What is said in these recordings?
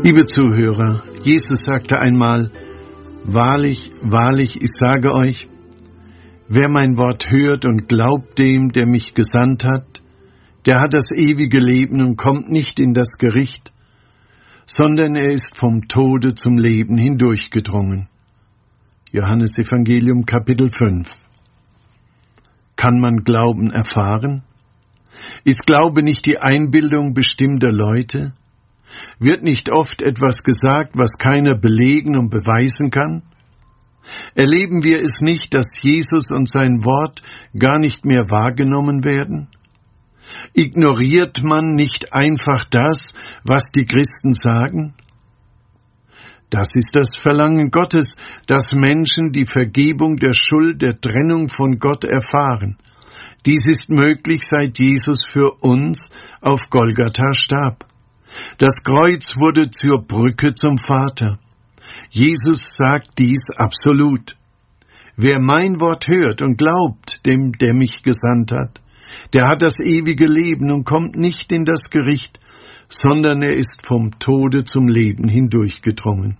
Liebe Zuhörer, Jesus sagte einmal: Wahrlich, wahrlich, ich sage euch, wer mein Wort hört und glaubt dem, der mich gesandt hat, der hat das ewige Leben und kommt nicht in das Gericht, sondern er ist vom Tode zum Leben hindurchgedrungen. Johannes Evangelium, Kapitel 5. Kann man Glauben erfahren? Ist Glaube nicht die Einbildung bestimmter Leute? Wird nicht oft etwas gesagt, was keiner belegen und beweisen kann? Erleben wir es nicht, dass Jesus und sein Wort gar nicht mehr wahrgenommen werden? Ignoriert man nicht einfach das, was die Christen sagen? Das ist das Verlangen Gottes, dass Menschen die Vergebung der Schuld, der Trennung von Gott erfahren. Dies ist möglich, seit Jesus für uns auf Golgatha starb. Das Kreuz wurde zur Brücke zum Vater. Jesus sagt dies absolut. Wer mein Wort hört und glaubt dem, der mich gesandt hat, der hat das ewige Leben und kommt nicht in das Gericht, sondern er ist vom Tode zum Leben hindurchgedrungen.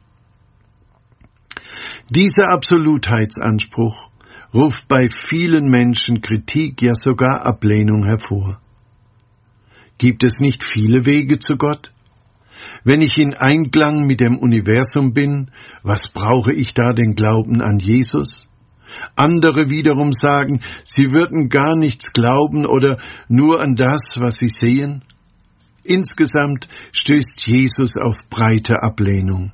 Dieser Absolutheitsanspruch ruft bei vielen Menschen Kritik, ja sogar Ablehnung hervor. Gibt es nicht viele Wege zu Gott? Wenn ich in Einklang mit dem Universum bin, was brauche ich da den Glauben an Jesus? Andere wiederum sagen, sie würden gar nichts glauben oder nur an das, was sie sehen. Insgesamt stößt Jesus auf breite Ablehnung.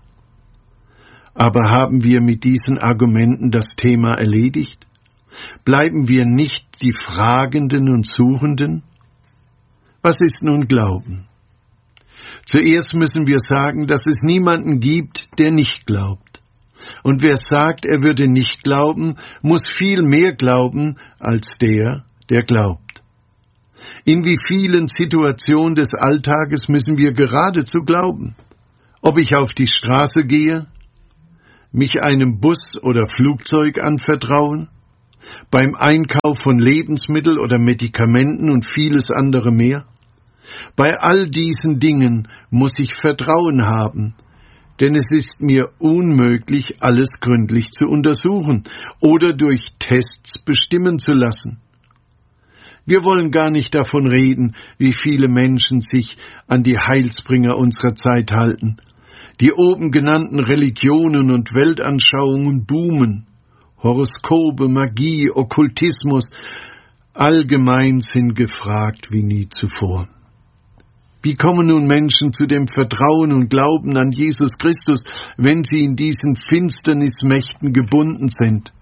Aber haben wir mit diesen Argumenten das Thema erledigt? Bleiben wir nicht die Fragenden und Suchenden? Was ist nun Glauben? Zuerst müssen wir sagen, dass es niemanden gibt, der nicht glaubt. Und wer sagt, er würde nicht glauben, muss viel mehr glauben als der, der glaubt. In wie vielen Situationen des Alltages müssen wir geradezu glauben? Ob ich auf die Straße gehe, mich einem Bus oder Flugzeug anvertrauen, beim Einkauf von Lebensmitteln oder Medikamenten und vieles andere mehr? Bei all diesen Dingen muss ich Vertrauen haben, denn es ist mir unmöglich, alles gründlich zu untersuchen oder durch Tests bestimmen zu lassen. Wir wollen gar nicht davon reden, wie viele Menschen sich an die Heilsbringer unserer Zeit halten. Die oben genannten Religionen und Weltanschauungen boomen. Horoskope, Magie, Okkultismus, allgemein sind gefragt wie nie zuvor. Wie kommen nun Menschen zu dem Vertrauen und Glauben an Jesus Christus, wenn sie in diesen Finsternismächten gebunden sind?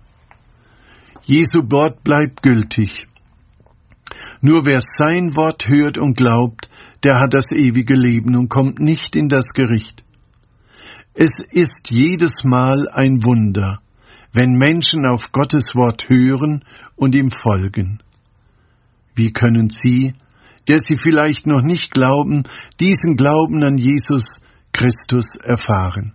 Jesu Wort bleibt gültig. Nur wer sein Wort hört und glaubt, der hat das ewige Leben und kommt nicht in das Gericht. Es ist jedes Mal ein Wunder, wenn Menschen auf Gottes Wort hören und ihm folgen. Wie können Sie, der Sie vielleicht noch nicht glauben, diesen Glauben an Jesus Christus erfahren?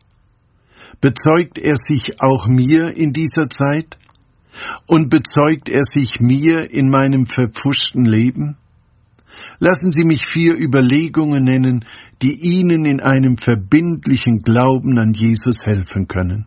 Bezeugt er sich auch mir in dieser Zeit? Und bezeugt er sich mir in meinem verpfuschten Leben? Lassen Sie mich 4 Überlegungen nennen, die Ihnen in einem verbindlichen Glauben an Jesus helfen können.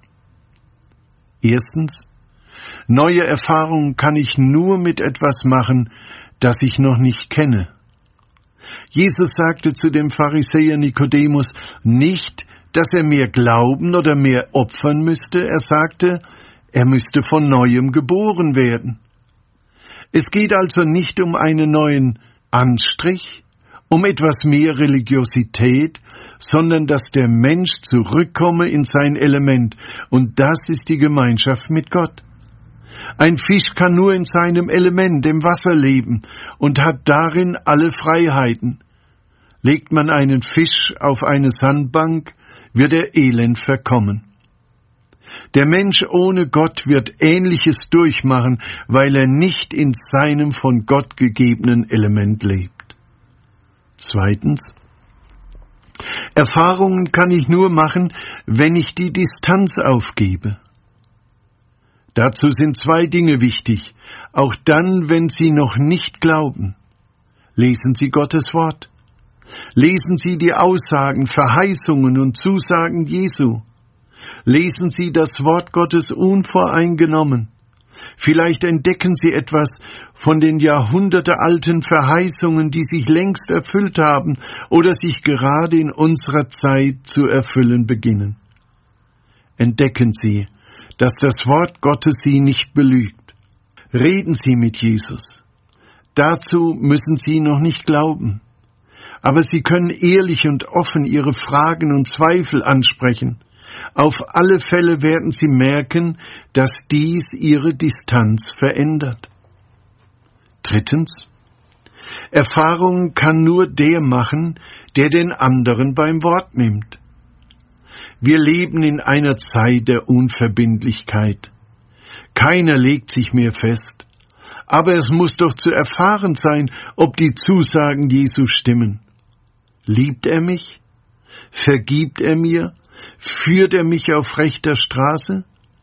Erstens, neue Erfahrungen kann ich nur mit etwas machen, das ich noch nicht kenne. Jesus sagte zu dem Pharisäer Nikodemus nicht, dass er mehr glauben oder mehr opfern müsste. Er sagte, er müsste von Neuem geboren werden. Es geht also nicht um einen neuen Anstrich, um etwas mehr Religiosität, sondern dass der Mensch zurückkomme in sein Element, und das ist die Gemeinschaft mit Gott. Ein Fisch kann nur in seinem Element, im Wasser leben, und hat darin alle Freiheiten. Legt man einen Fisch auf eine Sandbank, wird er elend verkommen. Der Mensch ohne Gott wird Ähnliches durchmachen, weil er nicht in seinem von Gott gegebenen Element lebt. Zweitens, Erfahrungen kann ich nur machen, wenn ich die Distanz aufgebe. Dazu sind 2 Dinge wichtig, auch dann, wenn Sie noch nicht glauben. Lesen Sie Gottes Wort. Lesen Sie die Aussagen, Verheißungen und Zusagen Jesu. Lesen Sie das Wort Gottes unvoreingenommen. Vielleicht entdecken Sie etwas von den jahrhundertealten Verheißungen, die sich längst erfüllt haben oder sich gerade in unserer Zeit zu erfüllen beginnen. Entdecken Sie, dass das Wort Gottes Sie nicht belügt. Reden Sie mit Jesus. Dazu müssen Sie noch nicht glauben. Aber Sie können ehrlich und offen Ihre Fragen und Zweifel ansprechen. Auf alle Fälle werden Sie merken, dass dies Ihre Distanz verändert. Drittens: Erfahrungen kann nur der machen, der den anderen beim Wort nimmt. Wir leben in einer Zeit der Unverbindlichkeit. Keiner legt sich mehr fest. Aber es muss doch zu erfahren sein, ob die Zusagen Jesu stimmen. Liebt er mich? Vergibt er mir? Führt er mich auf rechter Straße?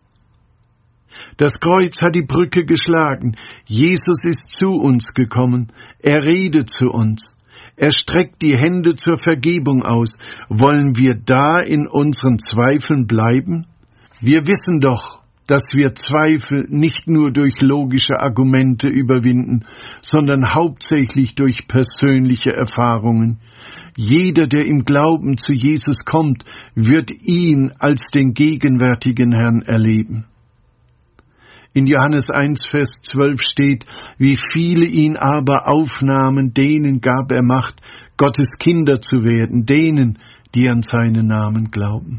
Das Kreuz hat die Brücke geschlagen. Jesus ist zu uns gekommen. Er redet zu uns. Er streckt die Hände zur Vergebung aus. Wollen wir da in unseren Zweifeln bleiben? Wir wissen doch, dass wir Zweifel nicht nur durch logische Argumente überwinden, sondern hauptsächlich durch persönliche Erfahrungen. Jeder, der im Glauben zu Jesus kommt, wird ihn als den gegenwärtigen Herrn erleben. In Johannes 1, Vers 12 steht: Wie viele ihn aber aufnahmen, denen gab er Macht, Gottes Kinder zu werden, denen, die an seinen Namen glauben.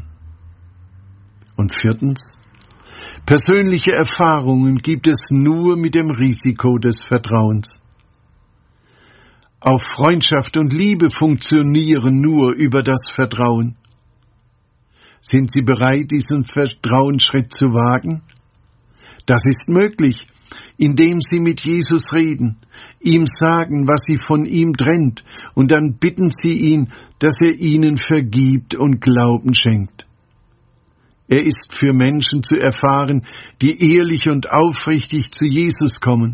Und viertens: Persönliche Erfahrungen gibt es nur mit dem Risiko des Vertrauens. Auch Freundschaft und Liebe funktionieren nur über das Vertrauen. Sind Sie bereit, diesen Vertrauensschritt zu wagen? Das ist möglich, indem Sie mit Jesus reden, ihm sagen, was Sie von ihm trennt, und dann bitten Sie ihn, dass er Ihnen vergibt und Glauben schenkt. Er ist für Menschen zu erfahren, die ehrlich und aufrichtig zu Jesus kommen.